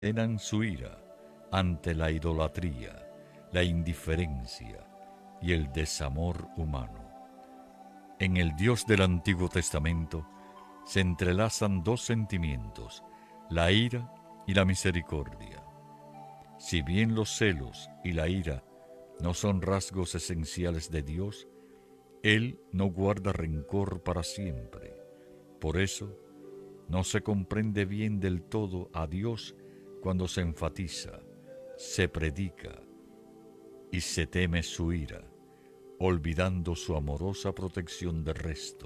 eran su ira ante la idolatría, la indiferencia y el desamor humano. En el Dios del Antiguo Testamento se entrelazan dos sentimientos, la ira y la misericordia. Si bien los celos y la ira no son rasgos esenciales de Dios, Él no guarda rencor para siempre. Por eso, no se comprende bien del todo a Dios cuando se enfatiza, se predica y se teme su ira, olvidando su amorosa protección del resto.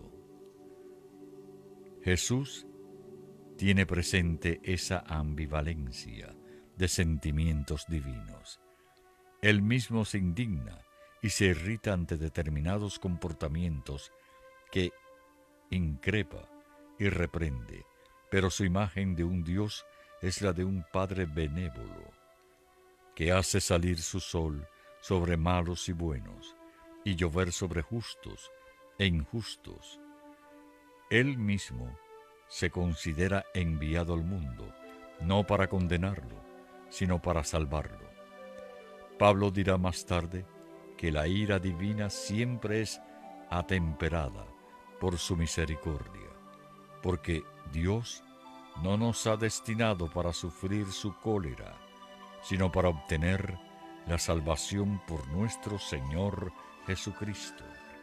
Jesús tiene presente esa ambivalencia de sentimientos divinos. Él mismo se indigna y se irrita ante determinados comportamientos que increpa y reprende, pero su imagen de un Dios es la de un Padre benévolo, que hace salir su sol sobre malos y buenos, y llover sobre justos e injustos. Él mismo se considera enviado al mundo, no para condenarlo, sino para salvarlo. Pablo dirá más tarde que la ira divina siempre es atemperada por su misericordia, porque Dios no nos ha destinado para sufrir su cólera, sino para obtener la salvación por nuestro Señor Jesucristo.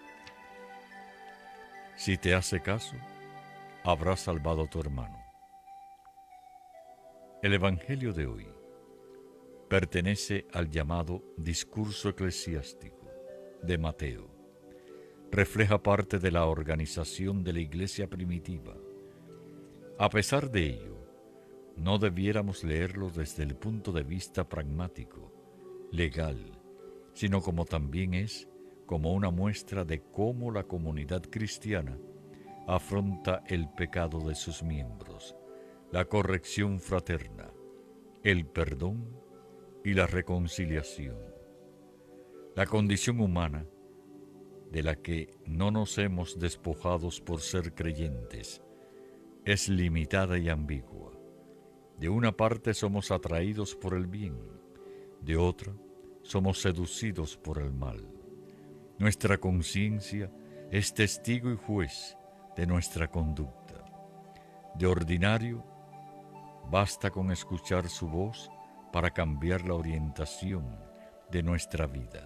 Si te hace caso, habrás salvado a tu hermano. El Evangelio de hoy pertenece al llamado discurso eclesiástico de Mateo. Refleja parte de la organización de la iglesia primitiva. A pesar de ello, no debiéramos leerlo desde el punto de vista pragmático, legal, sino como también es como una muestra de cómo la comunidad cristiana afronta el pecado de sus miembros, la corrección fraterna, el perdón y la reconciliación. La condición humana, de la que no nos hemos despojado por ser creyentes, es limitada y ambigua. De una parte somos atraídos por el bien, de otra somos seducidos por el mal. Nuestra conciencia es testigo y juez de nuestra conducta. De ordinario, basta con escuchar su voz para cambiar la orientación de nuestra vida.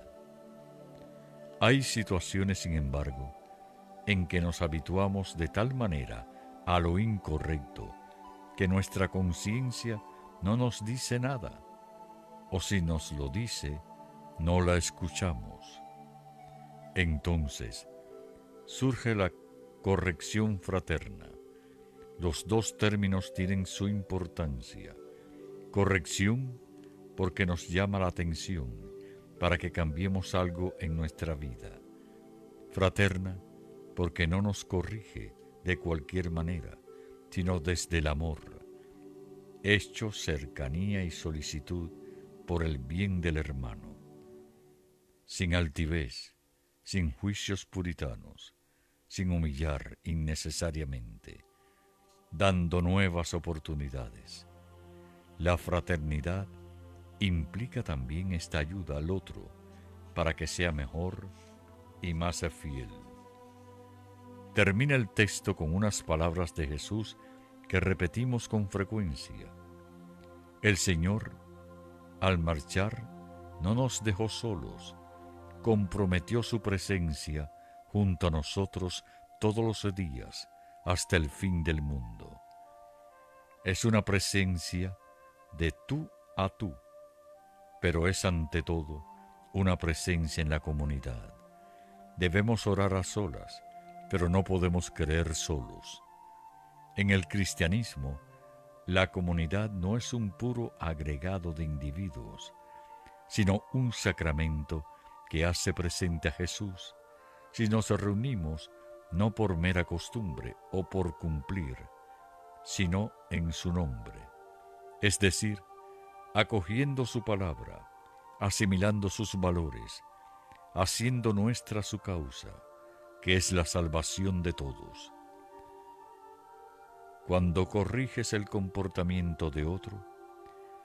Hay situaciones, sin embargo, en que nos habituamos de tal manera a lo incorrecto que nuestra conciencia no nos dice nada, o si nos lo dice, no la escuchamos. Entonces, surge la corrección fraterna. Los dos términos tienen su importancia. Corrección porque nos llama la atención para que cambiemos algo en nuestra vida. Fraterna porque no nos corrige de cualquier manera, sino desde el amor, hecho cercanía y solicitud por el bien del hermano. Sin altivez, sin juicios puritanos, sin humillar innecesariamente, dando nuevas oportunidades. La fraternidad implica también esta ayuda al otro para que sea mejor y más fiel. Termina el texto con unas palabras de Jesús que repetimos con frecuencia. El Señor, al marchar, no nos dejó solos, comprometió su presencia junto a nosotros todos los días hasta el fin del mundo. Es una presencia de tú a tú, pero es ante todo una presencia en la comunidad. Debemos orar a solas, pero no podemos creer solos. En el cristianismo, la comunidad no es un puro agregado de individuos, sino un sacramento que hace presente a Jesús. Si nos reunimos, no por mera costumbre o por cumplir, sino en su nombre, es decir, acogiendo su palabra, asimilando sus valores, haciendo nuestra su causa, que es la salvación de todos. Cuando corriges el comportamiento de otro,